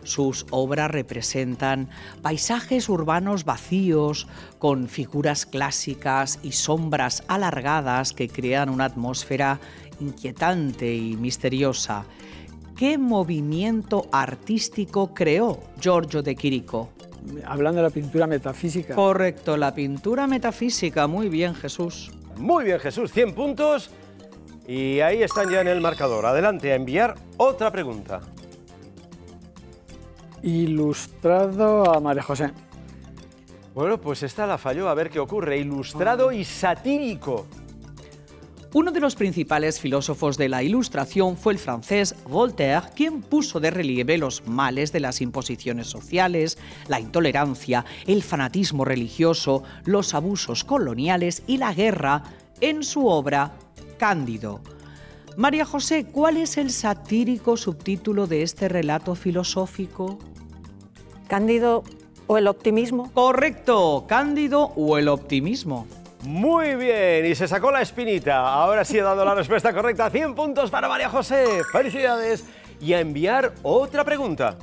Sus obras representan paisajes urbanos vacíos, con figuras clásicas y sombras alargadas que crean una atmósfera inquietante y misteriosa. ¿Qué movimiento artístico creó Giorgio de Chirico? Hablando de la pintura metafísica. Correcto, la pintura metafísica. Muy bien, Jesús. Muy bien, Jesús, 100 puntos. Y ahí están ya en el marcador. Adelante a enviar otra pregunta. Ilustrado a María José. Bueno, pues esta la falló. A ver qué ocurre. Ilustrado y satírico. Uno de los principales filósofos de la Ilustración fue el francés Voltaire, quien puso de relieve los males de las imposiciones sociales, la intolerancia, el fanatismo religioso, los abusos coloniales y la guerra en su obra Cándido. María José, ¿cuál es el satírico subtítulo de este relato filosófico? Cándido o el optimismo. Correcto, Cándido o el optimismo. Muy bien, y se sacó la espinita. Ahora sí he dado la respuesta correcta. 100 puntos para María José. ¡Felicidades! Y a enviar otra pregunta.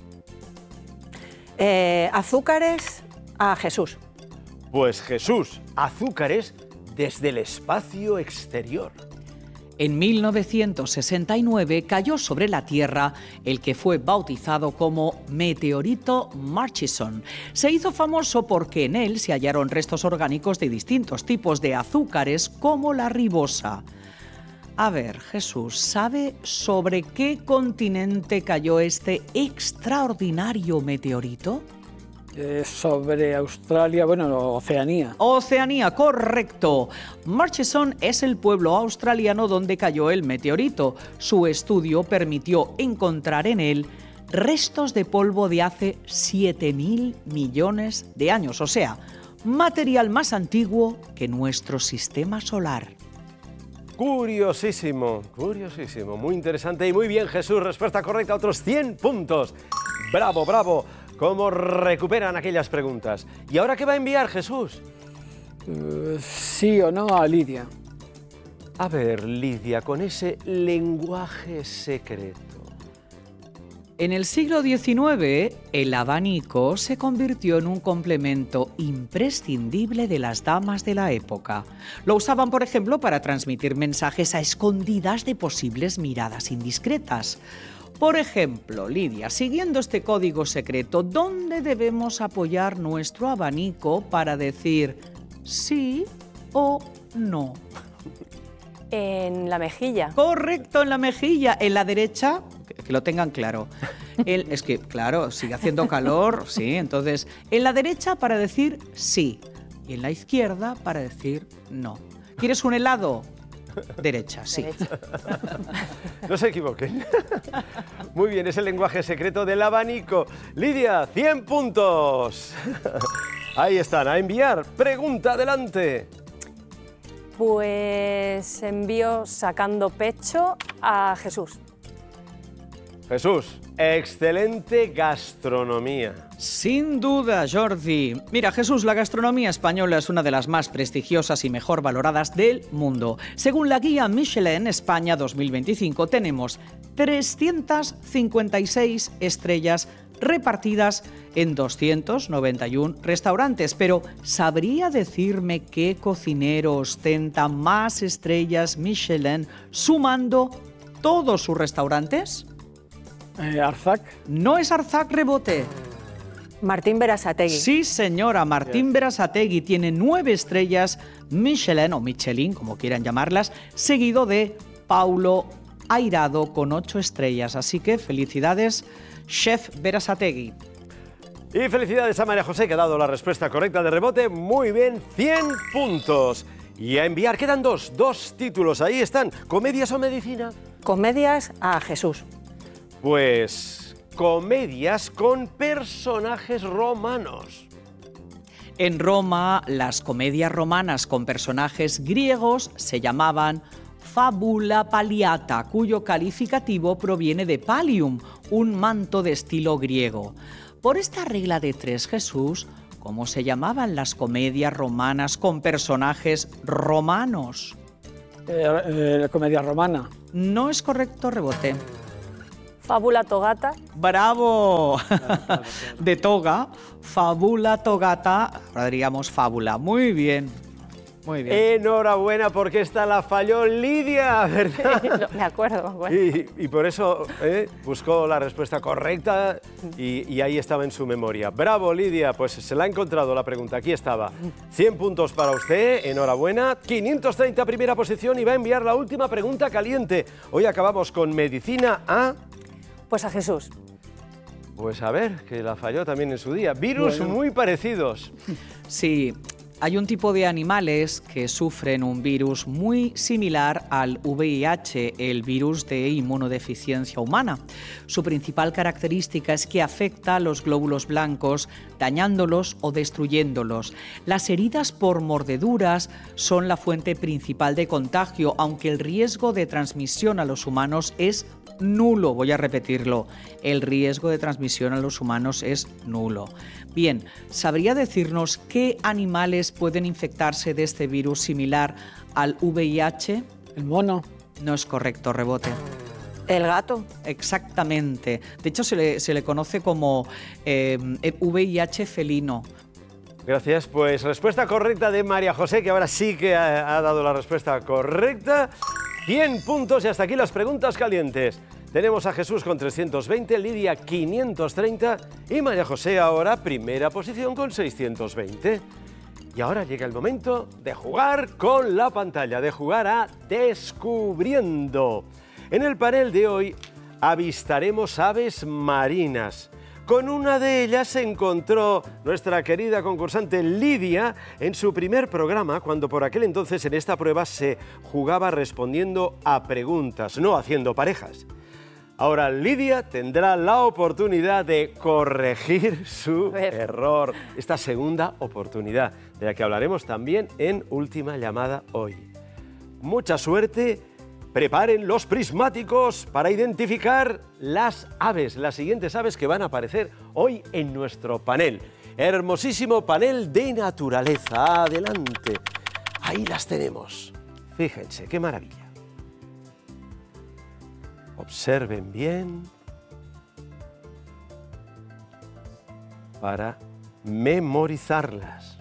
Azúcares a Jesús. Pues Jesús, azúcares desde el espacio exterior. En 1969 cayó sobre la Tierra el que fue bautizado como meteorito Murchison. Se hizo famoso porque en él se hallaron restos orgánicos de distintos tipos de azúcares como la ribosa. A ver, Jesús, ¿sabe sobre qué continente cayó este extraordinario meteorito? Sobre Australia, bueno, Oceanía. Oceanía, correcto. Murchison es el pueblo australiano donde cayó el meteorito. Su estudio permitió encontrar en él restos de polvo de hace 7.000 millones de años, o sea, material más antiguo que nuestro sistema solar. Curiosísimo, curiosísimo, muy interesante y muy bien, Jesús. Respuesta correcta, otros 100 puntos. Bravo, bravo. ¿Cómo recuperan aquellas preguntas? ¿Y ahora qué va a enviar, Jesús? Sí o no a Lidia. A ver, Lidia, con ese lenguaje secreto. En el siglo XIX, el abanico se convirtió en un complemento imprescindible de las damas de la época. Lo usaban, por ejemplo, para transmitir mensajes a escondidas de posibles miradas indiscretas. Por ejemplo, Lidia, siguiendo este código secreto, ¿dónde debemos apoyar nuestro abanico para decir sí o no? En la mejilla. Correcto, en la mejilla. En la derecha, que lo tengan claro. Es que, claro, sigue haciendo calor, sí. Entonces, en la derecha para decir sí y en la izquierda para decir no. ¿Quieres un helado? Derecha, sí. Derecha. No se equivoquen. Muy bien, es el lenguaje secreto del abanico. Lidia, 100 puntos. Ahí están, a enviar. Pregunta, adelante. Pues envío sacando pecho a Jesús. Jesús, excelente gastronomía. Sin duda, Jordi. Mira, Jesús, la gastronomía española es una de las más prestigiosas y mejor valoradas del mundo. Según la guía Michelin España 2025, tenemos 356 estrellas repartidas en 291 restaurantes. Pero, ¿sabría decirme qué cocinero ostenta más estrellas Michelin sumando todos sus restaurantes? Arzac. No es Arzac Rebote. Martín Berasategui. Sí, señora, Martín Berasategui tiene 9 estrellas Michelin, o Michelin, como quieran llamarlas, seguido de Paulo Airado con 8 estrellas. Así que felicidades, chef Berasategui. Y felicidades a María José, que ha dado la respuesta correcta de rebote. Muy bien, 100 puntos. Y a enviar, quedan dos títulos, ahí están. ¿Comedias o medicina? Comedias a Jesús. Pues comedias con personajes romanos. En Roma, las comedias romanas con personajes griegos se llamaban fabula palliata, cuyo calificativo proviene de pallium, un manto de estilo griego. Por esta regla de 3, Jesús, ¿cómo se llamaban las comedias romanas con personajes romanos? Comedia romana. No es correcto, rebote. Fábula togata. ¡Bravo! De toga, fábula togata, ahora diríamos fábula. Muy bien, muy bien. Enhorabuena, porque esta la falló Lidia, ¿verdad? Me acuerdo. Y por eso buscó la respuesta correcta y ahí estaba en su memoria. Bravo, Lidia, pues se la ha encontrado la pregunta, aquí estaba. 100 puntos para usted, enhorabuena. 530 primera posición y va a enviar la última pregunta caliente. Hoy acabamos con medicina a... Pues a Jesús. Pues a ver, que la falló también en su día. Virus muy parecidos. Sí, hay un tipo de animales que sufren un virus muy similar al VIH, el virus de inmunodeficiencia humana. Su principal característica es que afecta a los glóbulos blancos, dañándolos o destruyéndolos. Las heridas por mordeduras son la fuente principal de contagio, aunque el riesgo de transmisión a los humanos es nulo. Voy a repetirlo. El riesgo de transmisión a los humanos es nulo. Bien, ¿sabría decirnos qué animales pueden infectarse de este virus similar al VIH? El mono. No es correcto, rebote. El gato. Exactamente. De hecho, se le conoce como VIH felino. Gracias, pues respuesta correcta de María José, que ahora sí que ha dado la respuesta correcta. 100 puntos y hasta aquí las preguntas calientes. Tenemos a Jesús con 320, Lidia 530 y María José ahora primera posición con 620. Y ahora llega el momento de jugar con la pantalla, de jugar a Descubriendo. En el panel de hoy avistaremos aves marinas. Con una de ellas se encontró nuestra querida concursante Lidia en su primer programa, cuando por aquel entonces en esta prueba se jugaba respondiendo a preguntas, no haciendo parejas. Ahora Lidia tendrá la oportunidad de corregir su error, esta segunda oportunidad, de la que hablaremos también en Última Llamada hoy. Mucha suerte. Preparen los prismáticos para identificar las aves, las siguientes aves que van a aparecer hoy en nuestro panel. Hermosísimo panel de naturaleza. Adelante. Ahí las tenemos. Fíjense, qué maravilla. Observen bien para memorizarlas.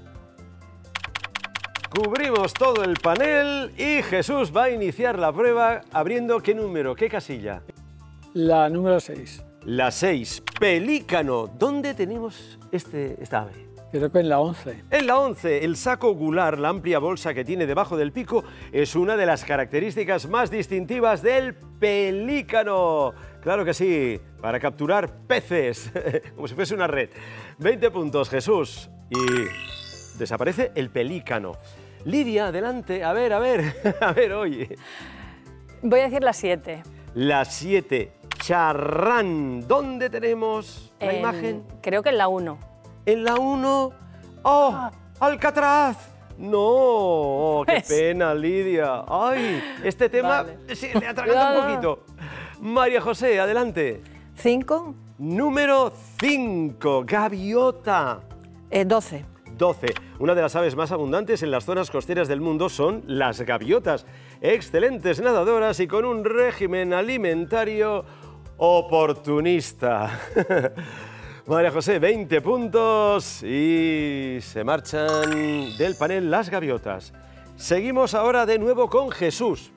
Cubrimos todo el panel y Jesús va a iniciar la prueba abriendo ¿qué número? ¿Qué casilla? La número 6. La 6, pelícano. ¿Dónde tenemos esta ave? Creo que en la 11. En la 11, el saco gular, la amplia bolsa que tiene debajo del pico, es una de las características más distintivas del pelícano. Claro que sí, para capturar peces, como si fuese una red. 20 puntos, Jesús. Y desaparece el pelícano. Lidia, adelante. A ver, oye. Voy a decir la 7. La 7, charrán. ¿Dónde tenemos la imagen? Creo que en la 1. En la 1, ¡oh! ¡Alcatraz! ¡No! ¡Qué pena, Lidia! ¡Ay! Este tema sí, le atraganta un poquito. María José, adelante. 5. Número 5, gaviota. 12. 12. Una de las aves más abundantes en las zonas costeras del mundo son las gaviotas. Excelentes nadadoras y con un régimen alimentario oportunista. María José, 20 puntos y se marchan del panel las gaviotas. Seguimos ahora de nuevo con Jesús.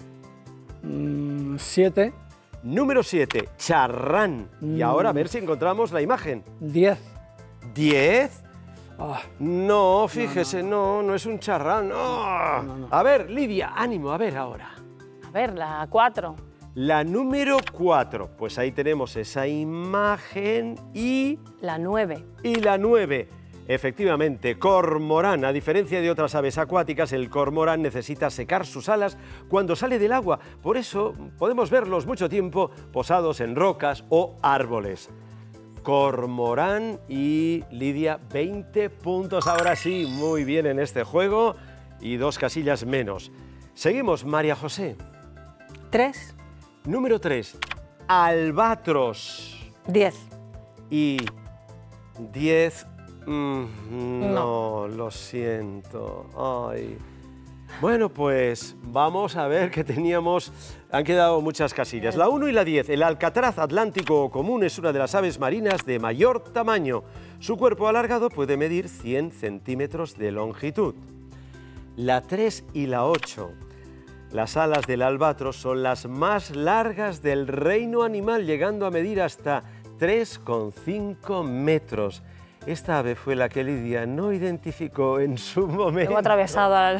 7. Número 7, charrán. Y ahora a ver si encontramos la imagen. 10. 10. Ah, No, fíjese, no es un charrán. No. A ver, Lidia, ánimo, a ver ahora. A ver, la 4. La número 4, pues ahí tenemos esa imagen y La 9. la 9. Efectivamente, cormorán. A diferencia de otras aves acuáticas, el cormorán necesita secar sus alas cuando sale del agua. Por eso podemos verlos mucho tiempo posados en rocas o árboles. Cormorán y Lidia, 20 puntos. Ahora sí, muy bien en este juego y 2 casillas menos. Seguimos, María José. 3. Número 3, albatros. 10. Y 10, no, lo siento. Ay. Bueno, pues vamos a ver que teníamos... Han quedado muchas casillas. La 1 y la 10. El alcatraz atlántico común es una de las aves marinas de mayor tamaño. Su cuerpo alargado puede medir 100 centímetros de longitud. La 3 y la 8. Las alas del albatros son las más largas del reino animal, llegando a medir hasta 3,5 metros. Esta ave fue la que Lidia no identificó en su momento. Hemos atravesado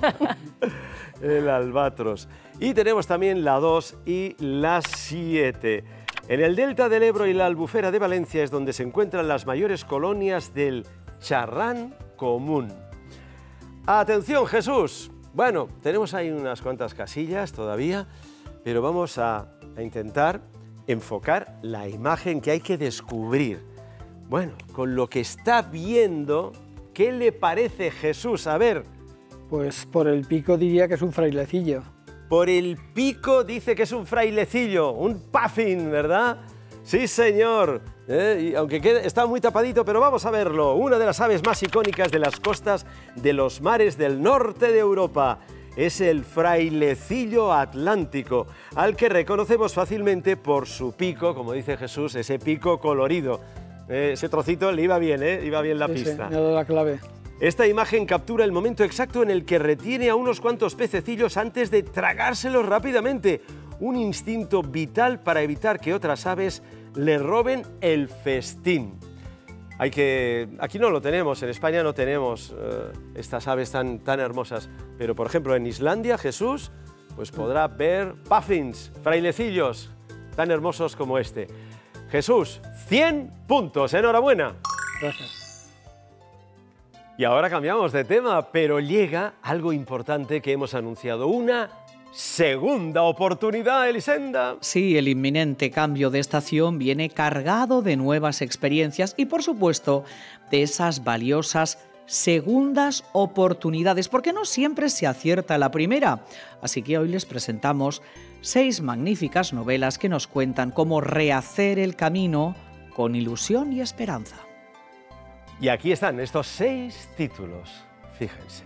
El albatros. Y tenemos también la 2 y la 7. En el delta del Ebro y la Albufera de Valencia es donde se encuentran las mayores colonias del charrán común. ¡Atención, Jesús! Bueno, tenemos ahí unas cuantas casillas todavía, pero vamos a intentar enfocar la imagen que hay que descubrir. Bueno, con lo que está viendo, ¿qué le parece, Jesús? A ver. Pues por el pico diría que es un frailecillo. Por el pico dice que es un frailecillo, un puffin, ¿verdad? Sí, señor. Y aunque está muy tapadito, pero vamos a verlo. Una de las aves más icónicas de las costas de los mares del norte de Europa. Es el frailecillo atlántico, al que reconocemos fácilmente por su pico, como dice Jesús, ese pico colorido. Ese trocito le iba bien, iba bien la pista. Sí, me ha dado la clave. Esta imagen captura el momento exacto en el que retiene a unos cuantos pececillos antes de tragárselos rápidamente. Un instinto vital para evitar que otras aves le roben el festín. Aquí no lo tenemos, en España no tenemos estas aves tan hermosas, pero por ejemplo en Islandia, Jesús, pues podrá ver puffins, frailecillos, tan hermosos como este. Jesús, 100 puntos, enhorabuena. Gracias. Y ahora cambiamos de tema, pero llega algo importante que hemos anunciado, una segunda oportunidad, Elisenda. Sí, el inminente cambio de estación viene cargado de nuevas experiencias y, por supuesto, de esas valiosas segundas oportunidades, porque no siempre se acierta la primera. Así que hoy les presentamos 6 magníficas novelas que nos cuentan cómo rehacer el camino con ilusión y esperanza. Y aquí están estos 6 títulos, fíjense.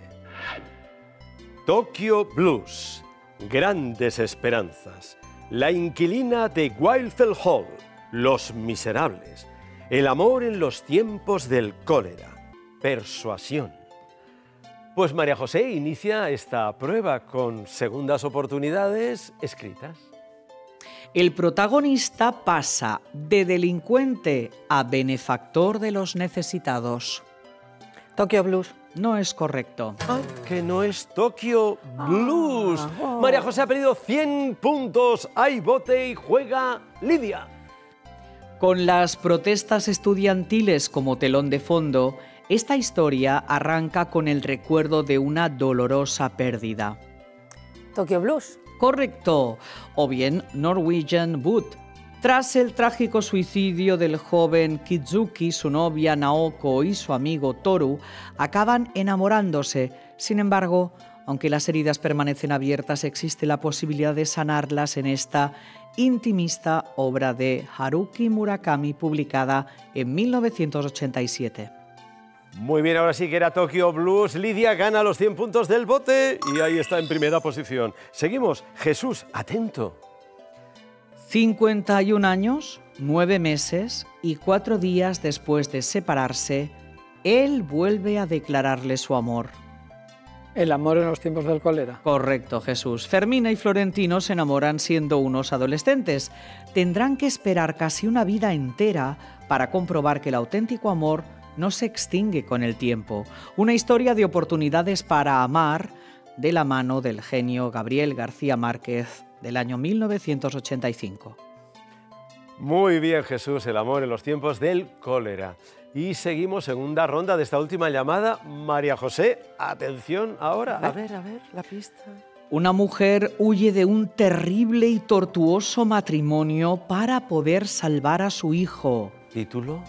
Tokyo Blues, Grandes Esperanzas, La inquilina de Wildfell Hall, Los Miserables, El amor en los tiempos del cólera, Persuasión. Pues María José inicia esta prueba con segundas oportunidades escritas. El protagonista pasa de delincuente a benefactor de los necesitados. Tokyo Blues. No es correcto. Que no es Tokyo Blues. María José ha perdido 100 puntos. Hay bote y juega Lidia. Con las protestas estudiantiles como telón de fondo, esta historia arranca con el recuerdo de una dolorosa pérdida. Tokyo Blues. Correcto. O bien Norwegian Wood. Tras el trágico suicidio del joven Kizuki, su novia Naoko y su amigo Toru acaban enamorándose. Sin embargo, aunque las heridas permanecen abiertas, existe la posibilidad de sanarlas en esta intimista obra de Haruki Murakami, publicada en 1987. Muy bien, ahora sí que era Tokyo Blues. Lidia gana los 100 puntos del bote y ahí está en primera posición. Seguimos. Jesús, atento. 51 años, 9 meses y 4 días después de separarse, él vuelve a declararle su amor. El amor en los tiempos del cólera. Correcto, Jesús. Fermina y Florentino se enamoran siendo unos adolescentes. Tendrán que esperar casi una vida entera para comprobar que el auténtico amor no se extingue con el tiempo. Una historia de oportunidades para amar de la mano del genio Gabriel García Márquez del año 1985. Muy bien, Jesús, el amor en los tiempos del cólera. Y seguimos segunda ronda de esta última llamada. María José, atención ahora. A ver, la pista. Una mujer huye de un terrible y tortuoso matrimonio para poder salvar a su hijo. ¿Título?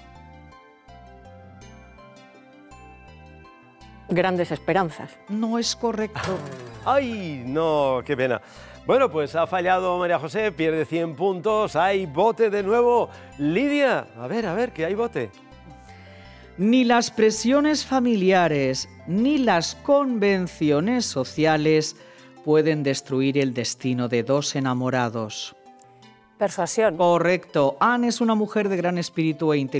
Grandes Esperanzas. No es correcto. ¡Ay, no! ¡Qué pena! Bueno, pues ha fallado María José, pierde 100 puntos. Hay bote de nuevo. Lidia, a ver, que hay bote. Ni las presiones familiares ni las convenciones sociales pueden destruir el destino de dos enamorados. Persuasión. Correcto. Anne es una mujer de gran espíritu e inteligencia.